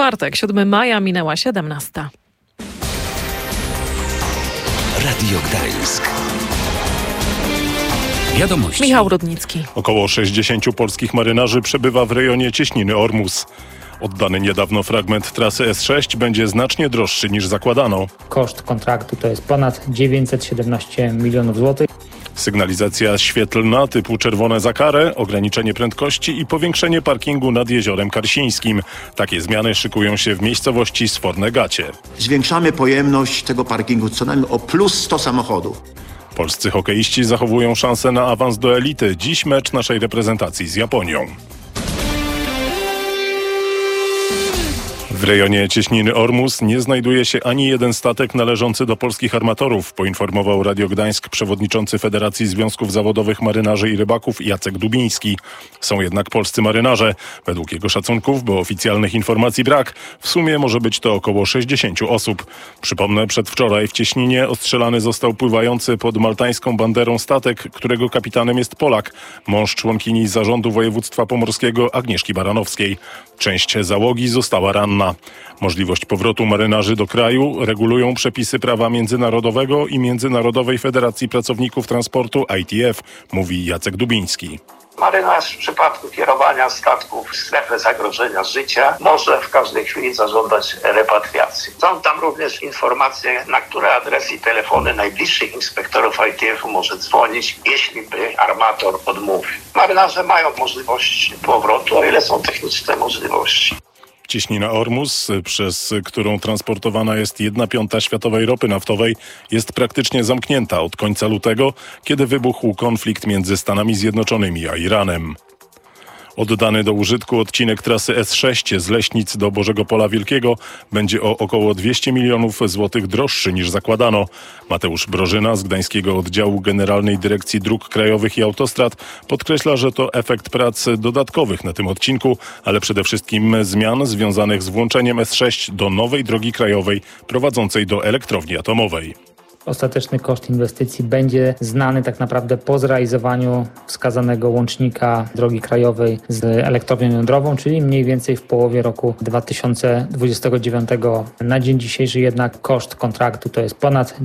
Czwartek, 7 maja, minęła 17. Radio Gdańsk. Wiadomości. Michał Rudnicki. Około 60 polskich marynarzy przebywa w rejonie Cieśniny Ormus. Oddany niedawno fragment trasy S6 będzie znacznie droższy niż zakładano. Koszt kontraktu to jest ponad 917 milionów złotych. Sygnalizacja świetlna typu czerwone za karę, ograniczenie prędkości i powiększenie parkingu nad Jeziorem Karsińskim. Takie zmiany szykują się w miejscowości Sforne Gacie. Zwiększamy pojemność tego parkingu co najmniej o plus 100 samochodów. Polscy hokeiści zachowują szansę na awans do elity. Dziś mecz naszej reprezentacji z Japonią. W rejonie Cieśniny Ormus nie znajduje się ani jeden statek należący do polskich armatorów, poinformował Radio Gdańsk przewodniczący Federacji Związków Zawodowych Marynarzy i Rybaków Jacek Dubiński. Są jednak polscy marynarze. Według jego szacunków, bo oficjalnych informacji brak, w sumie może być to około 60 osób. Przypomnę, przedwczoraj w Cieśninie ostrzelany został pływający pod maltańską banderą statek, którego kapitanem jest Polak, mąż członkini Zarządu Województwa Pomorskiego Agnieszki Baranowskiej. Część załogi została ranna. Możliwość powrotu marynarzy do kraju regulują przepisy prawa międzynarodowego i Międzynarodowej Federacji Pracowników Transportu ITF, mówi Jacek Dubiński. Marynarz w przypadku kierowania statków w strefę zagrożenia życia może w każdej chwili zażądać repatriacji. Są tam również informacje, na które adresy i telefony najbliższych inspektorów ITF-u może dzwonić, jeśli by armator odmówił. Marynarze mają możliwość powrotu, o ile są techniczne możliwości. Cieśnina Ormus, przez którą transportowana jest 1/5 światowej ropy naftowej, jest praktycznie zamknięta od końca lutego, kiedy wybuchł konflikt między Stanami Zjednoczonymi a Iranem. Oddany do użytku odcinek trasy S6 z Leśnic do Bożego Pola Wielkiego będzie o około 200 milionów złotych droższy niż zakładano. Mateusz Brożyna z Gdańskiego Oddziału Generalnej Dyrekcji Dróg Krajowych i Autostrad podkreśla, że to efekt prac dodatkowych na tym odcinku, ale przede wszystkim zmian związanych z włączeniem S6 do nowej drogi krajowej prowadzącej do elektrowni atomowej. Ostateczny koszt inwestycji będzie znany tak naprawdę po zrealizowaniu wskazanego łącznika drogi krajowej z elektrownią jądrową, czyli mniej więcej w połowie roku 2029. Na dzień dzisiejszy jednak koszt kontraktu to jest ponad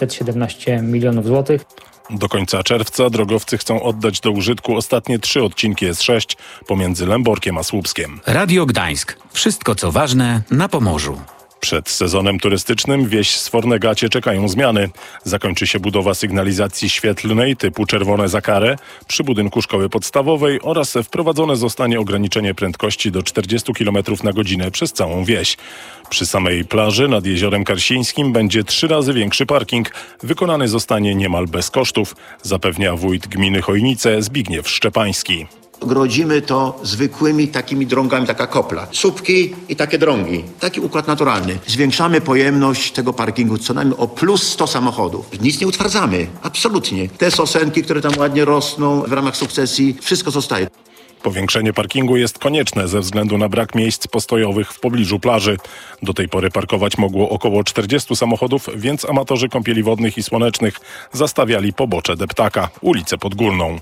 917 milionów złotych. Do końca czerwca drogowcy chcą oddać do użytku ostatnie 3 odcinki S6 pomiędzy Lęborkiem a Słupskiem. Radio Gdańsk. Wszystko co ważne na Pomorzu. Przed sezonem turystycznym wieś Sforne Gacie czekają zmiany. Zakończy się budowa sygnalizacji świetlnej typu czerwone za karę przy budynku szkoły podstawowej oraz wprowadzone zostanie ograniczenie prędkości do 40 km na godzinę przez całą wieś. Przy samej plaży nad Jeziorem Karsińskim będzie 3 razy większy parking. Wykonany zostanie niemal bez kosztów, zapewnia wójt gminy Chojnice Zbigniew Szczepański. Grodzimy to zwykłymi takimi drągami, taka kopla. Słupki i takie drągi. Taki układ naturalny. Zwiększamy pojemność tego parkingu co najmniej o plus 100 samochodów. Nic nie utwardzamy. Absolutnie. Te sosenki, które tam ładnie rosną w ramach sukcesji, wszystko zostaje. Powiększenie parkingu jest konieczne ze względu na brak miejsc postojowych w pobliżu plaży. Do tej pory parkować mogło około 40 samochodów, więc amatorzy kąpieli wodnych i słonecznych zastawiali pobocze deptaka, ulicę Podgórną.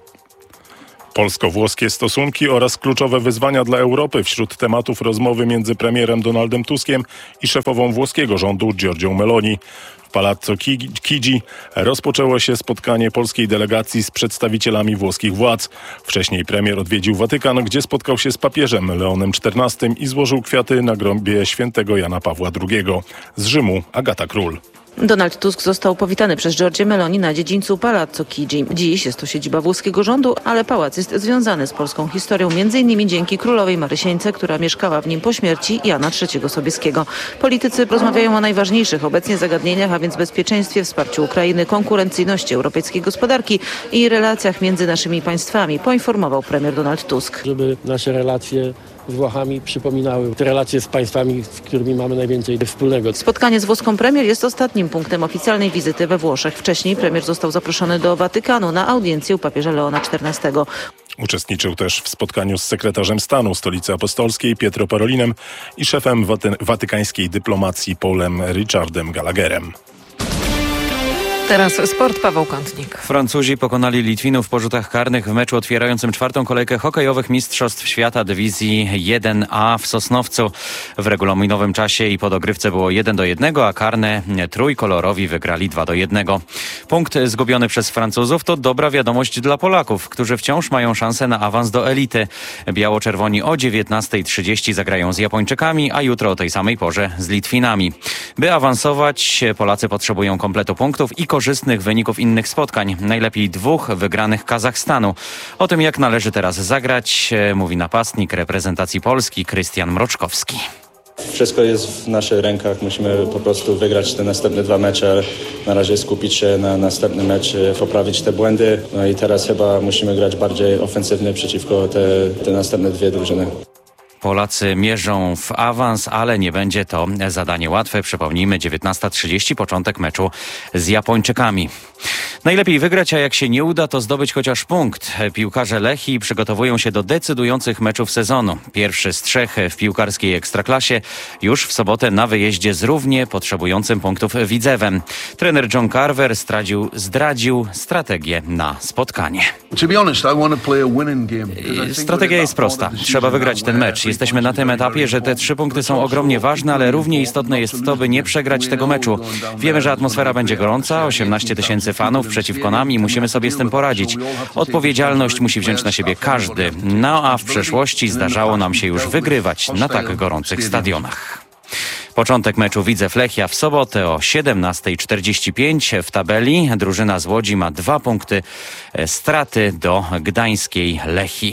Polsko-włoskie stosunki oraz kluczowe wyzwania dla Europy wśród tematów rozmowy między premierem Donaldem Tuskiem i szefową włoskiego rządu Giorgią Meloni. W Palazzo Chigi rozpoczęło się spotkanie polskiej delegacji z przedstawicielami włoskich władz. Wcześniej premier odwiedził Watykan, gdzie spotkał się z papieżem Leonem XIV i złożył kwiaty na grobie świętego Jana Pawła II. Z Rzymu Agata Król. Donald Tusk został powitany przez Giorgię Meloni na dziedzińcu Palazzo Chigi. Dziś jest to siedziba włoskiego rządu, ale pałac jest związany z polską historią, m.in. dzięki królowej Marysieńce, która mieszkała w nim po śmierci Jana III Sobieskiego. Politycy rozmawiają o najważniejszych obecnie zagadnieniach, a więc bezpieczeństwie, wsparciu Ukrainy, konkurencyjności europejskiej gospodarki i relacjach między naszymi państwami, poinformował premier Donald Tusk. Żeby nasze relacje z Włochami przypominały te relacje z państwami, z którymi mamy najwięcej wspólnego. Spotkanie z włoską premier jest ostatnim punktem oficjalnej wizyty we Włoszech. Wcześniej premier został zaproszony do Watykanu na audiencję u papieża Leona XIV. Uczestniczył też w spotkaniu z sekretarzem stanu Stolicy Apostolskiej Pietro Parolinem i szefem watykańskiej dyplomacji Paulem Richardem Gallagherem. Teraz sport, Paweł Kątnik. Francuzi pokonali Litwinów po rzutach karnych w meczu otwierającym czwartą kolejkę hokejowych Mistrzostw Świata Dywizji 1A w Sosnowcu. W regulaminowym czasie i po dogrywce było 1-1, a karne trójkolorowi wygrali 2-1. Punkt zgubiony przez Francuzów to dobra wiadomość dla Polaków, którzy wciąż mają szansę na awans do elity. Biało-czerwoni o 19:30 zagrają z Japończykami, a jutro o tej samej porze z Litwinami. By awansować, Polacy potrzebują kompletu punktów i korzystnych wyników innych spotkań. Najlepiej 2 wygranych Kazachstanu. O tym, jak należy teraz zagrać, mówi napastnik reprezentacji Polski Krystian Mroczkowski. Wszystko jest w naszych rękach. Musimy po prostu wygrać te następne 2 mecze. Na razie skupić się na następnym meczu, poprawić te błędy. No i teraz chyba musimy grać bardziej ofensywnie przeciwko te następne 2 drużyny. Polacy mierzą w awans, ale nie będzie to zadanie łatwe. Przypomnijmy, 19:30 początek meczu z Japończykami. Najlepiej wygrać, a jak się nie uda, to zdobyć chociaż punkt. Piłkarze Lechii przygotowują się do decydujących meczów sezonu. Pierwszy z 3 w piłkarskiej Ekstraklasie już w sobotę na wyjeździe z równie potrzebującym punktów Widzewem. Trener John Carver zdradził strategię na spotkanie. Strategia jest prosta. Trzeba wygrać ten mecz. Jesteśmy na tym etapie, że te 3 punkty są ogromnie ważne, ale równie istotne jest to, by nie przegrać tego meczu. Wiemy, że atmosfera będzie gorąca, 18 000 fanów przeciwko nam i musimy sobie z tym poradzić. Odpowiedzialność musi wziąć na siebie każdy. No a w przeszłości zdarzało nam się już wygrywać na tak gorących stadionach. Początek meczu Widzew Lechia w sobotę o 17:45. W tabeli drużyna z Łodzi ma 2 punkty straty do gdańskiej Lechii.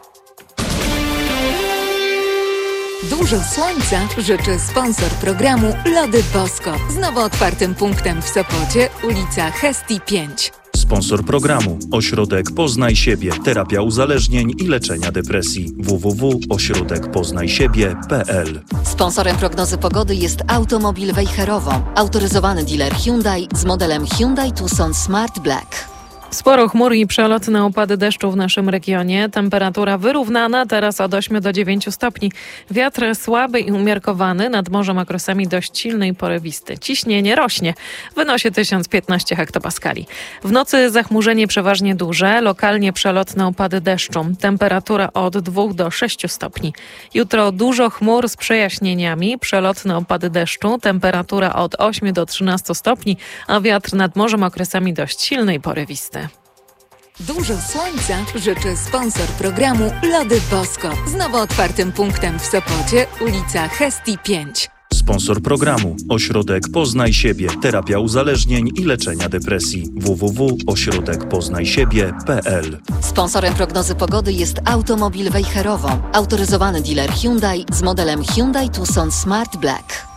Dużo słońca życzy sponsor programu Lody Bosko. Z nowo otwartym punktem w Sopocie, ulica Hestii 5. Sponsor programu Ośrodek Poznaj Siebie. Terapia uzależnień i leczenia depresji. www.ośrodekpoznajsiebie.pl. Sponsorem prognozy pogody jest Automobil Wejherowo. Autoryzowany dealer Hyundai z modelem Hyundai Tucson Smart Black. Sporo chmur i przelotne opady deszczu w naszym regionie. Temperatura wyrównana, teraz od 8 do 9 stopni. Wiatr słaby i umiarkowany, nad morzem okresami dość silny i porywisty. Ciśnienie rośnie, wynosi 1015 hektopaskali. W nocy zachmurzenie przeważnie duże, lokalnie przelotne opady deszczu. Temperatura od 2 do 6 stopni. Jutro dużo chmur z przejaśnieniami, przelotne opady deszczu. Temperatura od 8 do 13 stopni, a wiatr nad morzem okresami dość silny i porywisty. Dużo słońca życzy sponsor programu Lody Bosko. Z nowo otwartym punktem w Sopocie, ulica Hestii 5. Sponsor programu Ośrodek Poznaj Siebie. Terapia uzależnień i leczenia depresji. www.ośrodekpoznajsiebie.pl. Sponsorem prognozy pogody jest Automobil Wejherowo. Autoryzowany dealer Hyundai z modelem Hyundai Tucson Smart Black.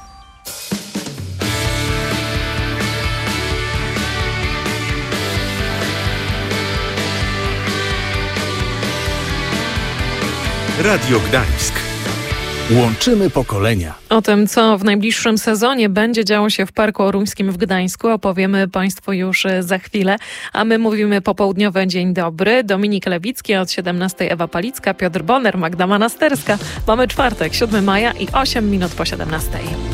Radio Gdańsk. Łączymy pokolenia. O tym, co w najbliższym sezonie będzie działo się w Parku Oruńskim w Gdańsku, opowiemy Państwu już za chwilę. A my mówimy popołudniowe dzień dobry. Dominik Lewicki, od 17 Ewa Palicka, Piotr Boner, Magda Manasterska. Mamy czwartek, 7 maja i 8 minut po 17.